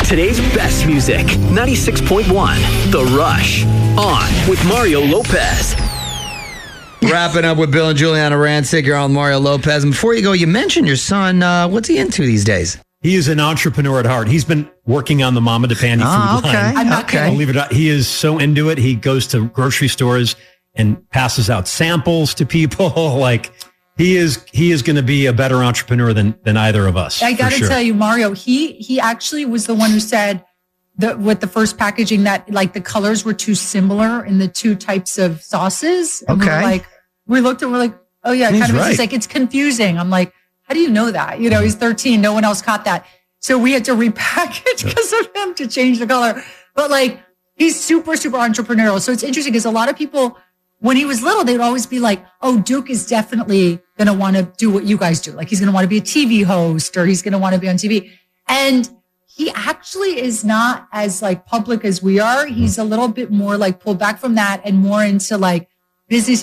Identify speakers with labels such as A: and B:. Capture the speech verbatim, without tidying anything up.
A: Today's best music, ninety-six point one, The Rush, on with Mario Lopez.
B: Wrapping up with Bill and Juliana Rancic, you're on Mario Lopez. And before you go, you mentioned your son. Uh, what's he into these days?
C: He is an entrepreneur at heart. He's been working on the Mama DePandy
B: oh,
C: food
B: okay.
C: line.
B: I'm not
C: okay. Believe it or not, he is so into it. He goes to grocery stores and passes out samples to people. Like he is, he is going to be a better entrepreneur than than either of us.
D: I got to
C: sure.
D: tell you, Mario. He he actually was the one who said that with the first packaging that like the colors were too similar in the two types of sauces. And
B: okay.
D: We were like we looked and we're like, oh yeah,
B: he's
D: kind of.
B: Right.
D: He's like, it's confusing. I'm like, how do you know that? You know, he's thirteen. No one else caught that. So we had to repackage because of him to change the color. But like, he's super, super entrepreneurial. So it's interesting because a lot of people, when he was little, they would always be like, oh, Duke is definitely going to want to do what you guys do. Like he's going to want to be a T V host or he's going to want to be on T V. And he actually is not as like public as we are. He's a little bit more like pulled back from that and more into like business.